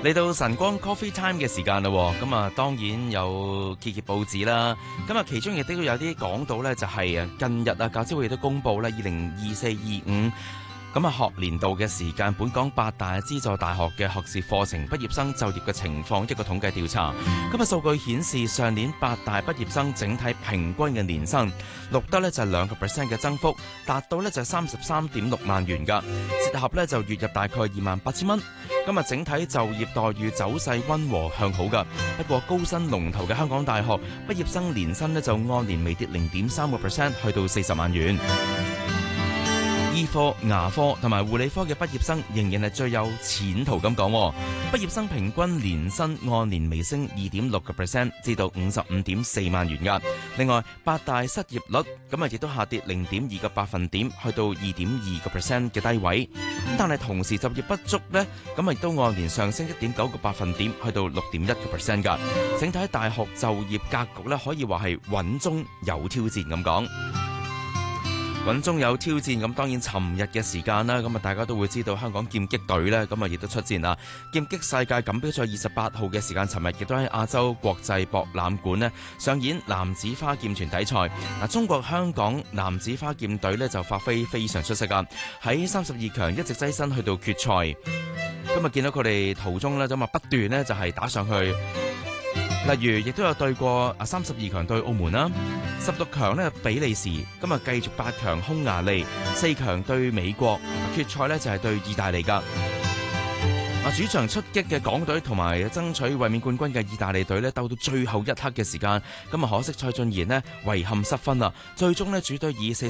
嚟到晨光 Coffee Time 嘅時間啦，咁啊當然有揭報紙啦，咁啊其中亦都有啲講到呢，就係近日啊教資會亦都公布咧2024-25咁啊學年度嘅時間，本港8大資助大學嘅學士課程畢業生就業嘅情況一個統計調查。咁啊數據顯示，上年8大畢業生整體平均嘅年薪錄得呢就係2% 嘅增幅，達到呢就係33.6萬元㗎，折合呢就月入大概28,000蚊。咁啊整體就業待遇走勢溫和向好㗎。不過高薪龍頭嘅香港大學畢業生年薪呢就按年微跌0.3%，去到40萬元。醫科、牙科同埋護理科嘅畢業生仍然係最有前途咁講，畢業生平均年薪按年微升2.6%，至到55.4萬元㗎。另外8大失業率咁啊亦都下跌0.2個百分點，去到2.2% 嘅低位。但係同時就業不足呢，咁啊亦都按年上升1.9個百分點，去到6.1% 㗎。整體大學就業格局呢，可以話係穩中有挑戰咁講。穩中有挑戰，咁當然尋日嘅時間啦，咁啊大家都會知道香港劍擊隊呢，咁啊亦都出戰啦。劍擊世界錦標賽28號嘅時間，尋日亦都喺亞洲國際博覽館呢上演男子花劍團體賽。嗱，中國香港男子花劍隊呢就發揮非常出色㗎，喺32強一直躋身去到決賽。今日見到佢哋途中呢，咁啊不斷呢就係打上去。例如，亦都有對過32強對澳門啦，16強呢比利時，今日繼續8強匈牙利，4強對美國，決賽呢就係對意大利㗎。主場出擊嘅港隊同埋爭取衛冕冠軍嘅意大利隊呢，鬥到最後一刻嘅時間，咁啊可惜蔡俊賢呢遺憾失分啦，最終呢主隊以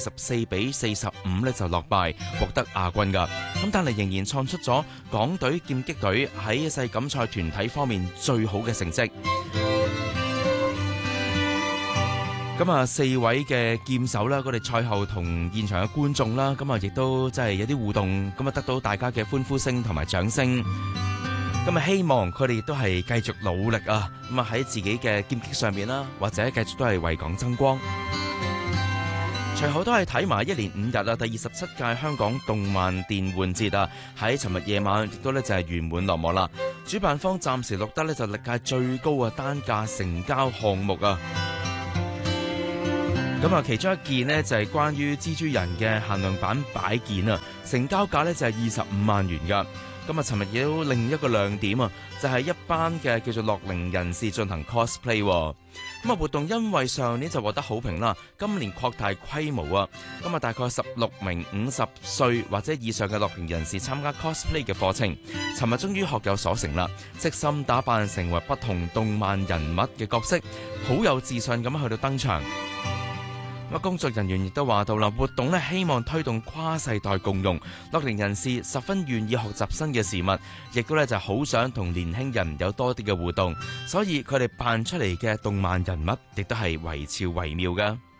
44-45呢就落敗，獲得亞軍㗎。咁但係仍然創出咗港隊劍擊隊喺世錦賽團體方面最好嘅成績。咁啊，4位嘅劍手啦，佢哋賽後同現場嘅觀眾啦，咁啊，亦都真係有啲互動，咁啊，得到大家嘅歡呼聲同埋掌聲。咁啊，希望佢哋亦都係繼續努力啊，咁啊喺自己嘅劍擊上面啦，或者繼續都係為港爭光。隨後都係睇埋1連5日啊，第27屆香港動漫電玩節啊，喺尋日夜晚亦都咧就係圓滿落幕啦。主辦方暫時錄得咧就歷屆最高嘅單價成交項目啊！咁啊，其中一件呢，就係關於蜘蛛人嘅限量版擺件啊，成交價呢，就係25萬元㗎。咁啊，尋日亦都另一個亮點啊，就係一班嘅叫做樂齡人士進行 cosplay。咁啊，活動因為上年就獲得好評啦，今年擴大規模啊。咁啊，大概16名50歲或者以上嘅樂齡人士參加 cosplay 嘅課程，尋日終於學有所成啦，悉心打扮成為不同動漫人物嘅角色，好有自信咁去到登場。工作人員亦都話到啦，活動呢希望推動跨世代共融，樂齡人士十分願意學習新嘅事物，亦都咧就好想同年輕人有多啲嘅互動，所以佢哋扮出嚟嘅動漫人物亦都係惟肖惟妙㗎。